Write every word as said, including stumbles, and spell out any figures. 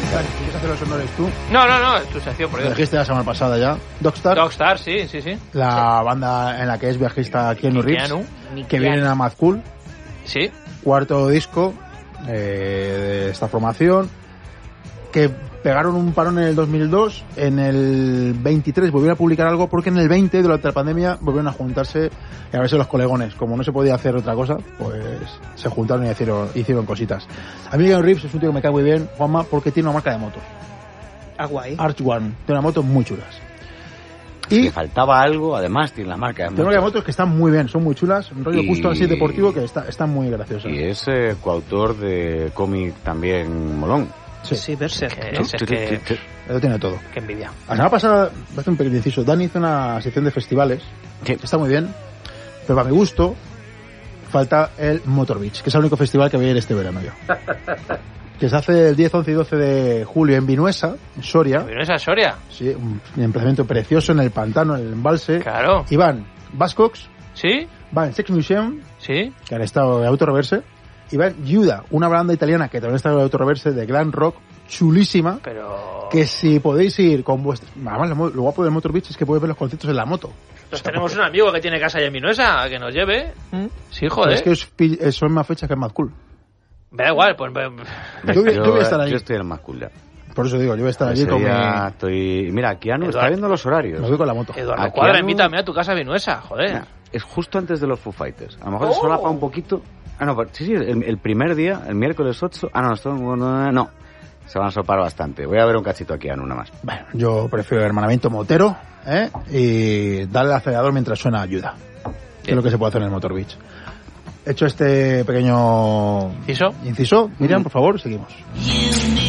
Dani, ¿quieres hacer los honores tú? No, no, no, es tu sección, por Lo Dios. dijiste la semana pasada ya. Dogstar. Dogstar, sí, sí, sí. La sí. banda en la que es viajista Keanu Reeves. Keanu. Que viene a Mad Cool. Sí. Cuarto disco eh, de esta formación. Que pegaron un parón en el dos mil dos, en el veintitrés volvieron a publicar algo, porque en el veinte, durante la pandemia, volvieron a juntarse y a verse los colegones. Como no se podía hacer otra cosa, pues se juntaron y hicieron, hicieron cositas. A mí Keanu Reeves es un tío que me cae muy bien, Juanma, porque tiene una marca de motos. Ah, guay. Arch One. Tiene una moto muy chulas. Y le faltaba algo, además tiene la marca de motos. Tiene una marca de motos que están muy bien, son muy chulas, un rollo y... justo así deportivo que está, están muy graciosos. Y es eh, coautor de cómic también molón. Sí, sí, Berserk. Que, es, es que, Lo tiene todo. Qué envidia. La semana pasada, voy a hacer un pequeño inciso, Dani hizo una sección de festivales, sí. que está muy bien, pero para mi gusto falta el Motor Beach, que es el único festival que voy a ir este verano yo. Que se hace el diez, once y doce de julio en Vinuesa, en Soria. ¿En Vinuesa, Soria? Sí, un emplazamiento precioso en el pantano, en el embalse. Claro. Y van Buzzcocks. ¿Sí? Van Sex Museum. Sí. Que han estado de Autoreverse. Y va Juda, una banda italiana que también está en el Autoreverse de glam rock, chulísima. Pero... Que si podéis ir con vuestro... Además, lo guapo del Motor Beach es que podéis ver los conciertos en la moto. Pues o sea, tenemos porque... un amigo que tiene casa allá en Vinuesa, que nos lleve. ¿Mm? Sí, joder. Pero es que es, son más fechas que es Mad Cool. Me da igual, pues... Yo, yo, yo voy a estar ahí. Yo estoy en el Mad Cool ya. Por eso digo, yo voy a estar allí con mi... estoy... Mira, Keanu Eduardo, está viendo los horarios. Me voy con la moto. Eduardo a Cuadra, Keanu... invítame a tu casa Vinuesa, joder. Mira, es justo antes de los Foo Fighters. A lo mejor oh. se solapa un poquito... Ah, no, sí, sí, el, el primer día, el miércoles ocho... Ah, no, esto, no, no, no, se van a solapar bastante. Voy a ver un cachito aquí, Anu, nada más. Bueno, yo prefiero el hermanamiento motero, ¿eh? Y darle al acelerador mientras suena ayuda. Que es lo que se puede hacer en el Motor Beach. Hecho este pequeño... ¿Inciso? Inciso, Miriam, mm. por favor, seguimos.